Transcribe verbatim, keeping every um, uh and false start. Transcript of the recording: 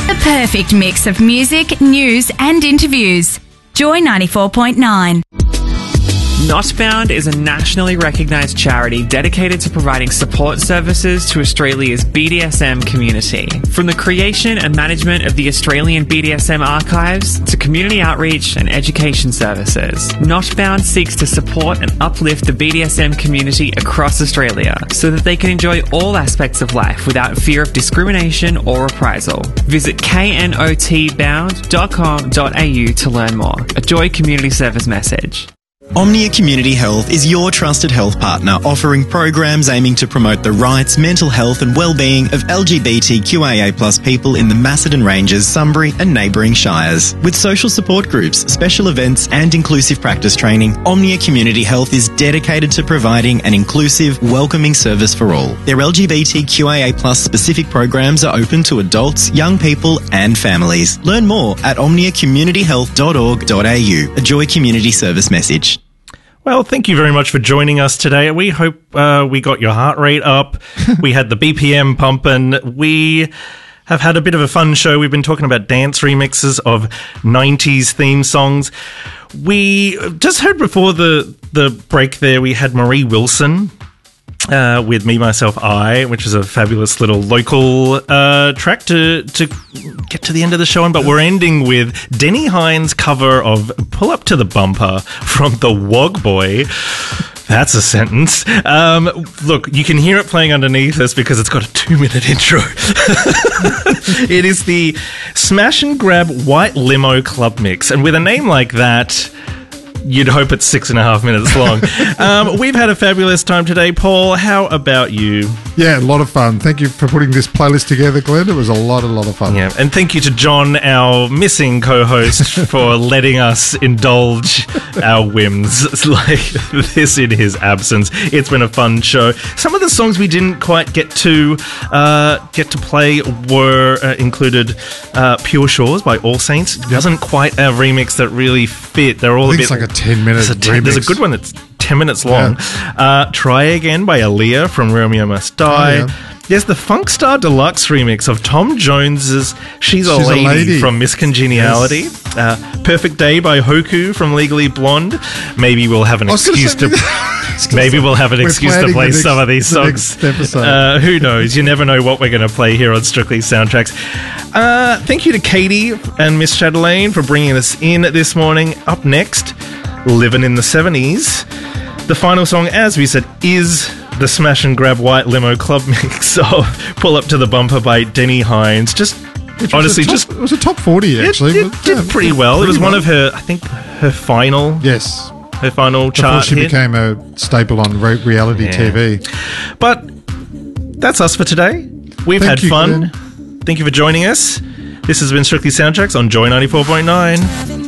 The perfect mix of music, news and interviews. Joy ninety-four point nine. Notbound is a nationally recognised charity dedicated to providing support services to Australia's B D S M community. From the creation and management of the Australian B D S M archives to community outreach and education services, Notbound seeks to support and uplift the B D S M community across Australia so that they can enjoy all aspects of life without fear of discrimination or reprisal. Visit k n o t bound dot com dot a u to learn more. A Joy Community Service message. Omnia Community Health is your trusted health partner, offering programs aiming to promote the rights, mental health and well-being of L G B T Q I A plus people in the Macedon Ranges, Sunbury and neighbouring shires. With social support groups, special events and inclusive practice training, Omnia Community Health is dedicated to providing an inclusive, welcoming service for all. Their L G B T Q I A plus specific programs are open to adults, young people and families. Learn more at omnia community health dot org dot a u. A Joy Community Service message. Well, thank you very much for joining us today. We hope uh, we got your heart rate up. We had the B P M pumping. We have had a bit of a fun show. We've been talking about dance remixes of nineties theme songs. We just heard before the, the break there, we had Marie Wilson uh, with Me, Myself, I, which is a fabulous little local uh, track to, to get to the end of the show on. But we're ending with Denny Hines' cover of Pull Up to the Bumper from the Wog Boy. That's a sentence. Um, look, you can hear it playing underneath us because it's got a two-minute intro. It is the Smash and Grab White Limo Club Mix. And with a name like that, you'd hope it's six and a half minutes long. um, we've had a fabulous time today. Paul, how about you? Yeah, a lot of fun. Thank you for putting this playlist together, Glenn. It was a lot, a lot of fun. Yeah, and thank you to John, our missing co-host, for letting us indulge our whims like this in his absence. It's been a fun show. Some of the songs we didn't quite get to uh, get to play were uh, included uh, Pure Shores by All Saints. It wasn't quite a remix that really fit. They're all I a think bit... it's like a ten-minute there's a ten, remix. There's a good one that's ten minutes long. Yeah. Uh, Try Again by Aaliyah from Romeo Must Die. Oh, yeah. There's the Funk Star Deluxe remix of Tom Jones's She's a, She's Lady, a Lady from Miss Congeniality. Yes. Uh, Perfect Day by Hoku from Legally Blonde. Maybe we'll have an excuse to... Maybe we'll have an excuse to play next, some of these songs. The uh, who knows? You never know what we're going to play here on Strictly Soundtracks. Uh, thank you to Katie and Miss Chatelaine for bringing us in this morning. Up next, Living in the seventies. The final song, as we said, is the Smash and Grab White Limo Club Mix of Pull Up to the Bumper by Denny Hines. Just Which honestly, top, just it was a top forty actually. It, it but, did yeah, pretty well. Pretty it was well. one of her, I think, her final. Yes. Her final Before chart she hit. became a staple on re- reality Yeah. T V. But that's us for today. We've Thank had you, fun. Glenn. Thank you for joining us. This has been Strictly Soundtracks on Joy ninety-four point nine.